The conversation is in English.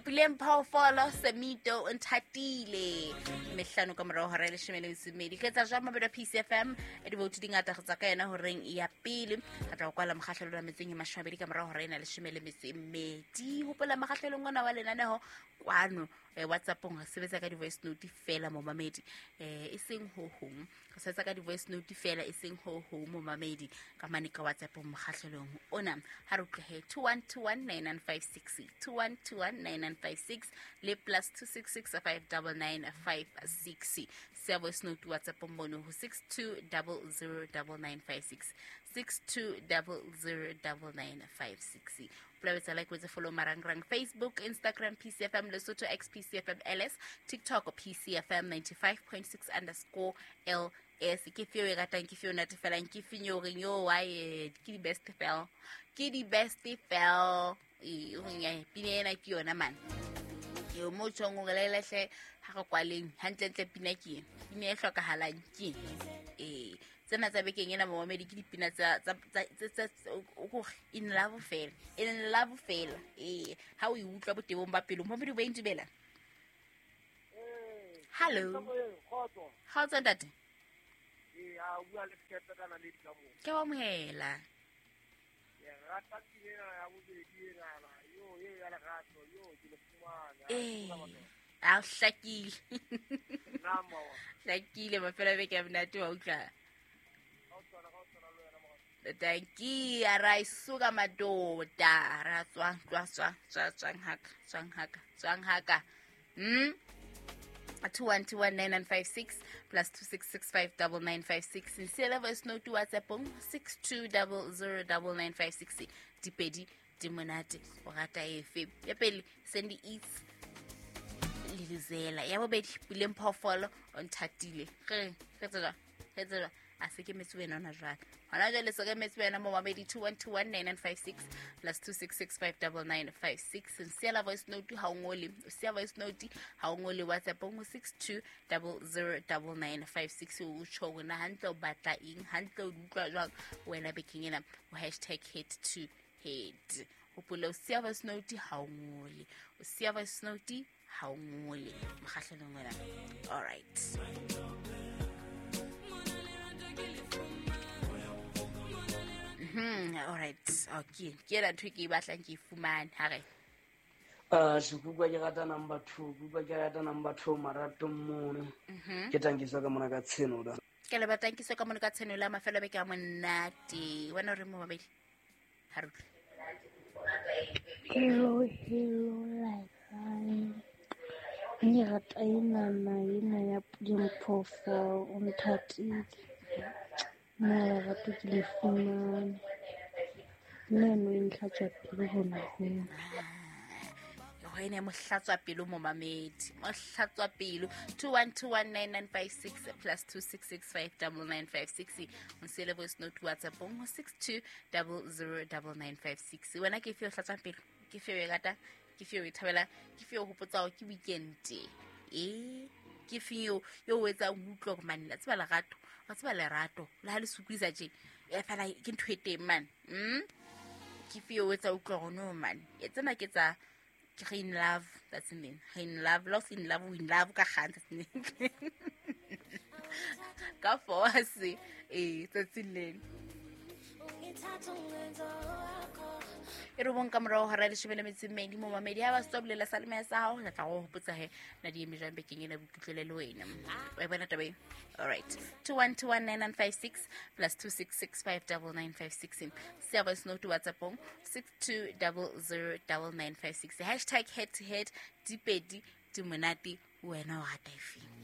Puleng Phaofolo Semito Nthatile mehlano ka morao hora le shemele semedi ke tsa jama bela PCFM e di bouti dingata go tsaka ena horeng ya pele ka tla kwala mokgahlelo la metseng e mashwabedi ka morao hora ena le shemele metsi hopola mokgahlelo ngwana wa lenaneho kwano WhatsApp-ong sebetsa ka di voice note fela mo mamedi e seng ho hong go sebetsa ka di voice note fela e seng ho hong mo mamedi ka mane ka WhatsApp mo mokgahlelong ona ha re tlohe 21219956 21219956 le +266 59956 se voice note WhatsApp mono ho 62009956 62009956 Plawetsa like with the follow marangrang Facebook, Instagram, PCFM, Lesotho X PCFM LS, TikTok PCFM 95.6_LS. Ke fio e ratang ke fio natefelang ke finyo re yo wa ke di best fell. Ke di best fell. O nya pine ena ke yona man. Ke mo tshong re lelehle ha go kwaleng hantle pina ke. Pine e hlokahalang ke. Tsena tsa bekeng ena mo mamedi ke dipina tsa in love fela ha o utlwa botebong ba pelo mo di ba intibela hello how is that ya bua le tshepela kana le ditamo ke wa mohela ya rata tsena ya bobedi ngala yo ya la gato yo ke le fumana a hlakile namo hlakile mafela beke ya bnate wa utlwa Danki ara isuka madoda ra tswang haka 21219956 +266599956 insela voice note WhatsApp 62009956 dipedi dimonate o rata efe ya pele send eats lilizela ya bobedi Puleng Phaofolo Nthatile re tsela asike metswena na jwale hona jwale se ke metswena mo mamedi 21219956 +266 59956 nsela voice note ha ngole sia voice note ha ngole WhatsApp 62009956 o tsho na hantle o batla eng hantle o utlwa jwang wena bekengena o #head hopola sia voice note ha ngole o sia voice note ha ngole mokgahlelong wena all right all right okay ke ra thwe ke batlang ke fumane ha re Shukugwa jagata number 2 kugwa jagata number 2 marato mone ke tangiso ka mona ka tsheno da ke le batankiso ka mona ka tsheno la mafelo be ka monate wena re mo babedi ha re hello like ni rata ina ya Puleng Phaofolo Nthatile na rata ke le fumane neno intlhatswa pele hona hona ene mohlatswa pelo mo mamedi mohlatswa pelo 21219956 +266 msele voice note WhatsApp 62009956 wena ke fio hlatswa pelo ke fio e rata ke fio e thabela ke fio hopotsa ke weekend ke fio yo wetsa utlwa go manela tseba la gato wa tseba le rato la ha le suklisa je e fela ke ntwete man ke fio wetsa utlwa go no man e tsena ke tsa in love that's in love lost in love in love ka khantsa ka force tsatsile ero bon ka morao hara le shebele metsemedi mo mamedi ha ba stoplela salme sa hao la tla go hopotsa he na di emejang bekeng ena butlele le wena wa bona tabe all right 21219956 +266 59956 service note WhatsApp 62009956 #head to head dipedi dimonate wena wa taifing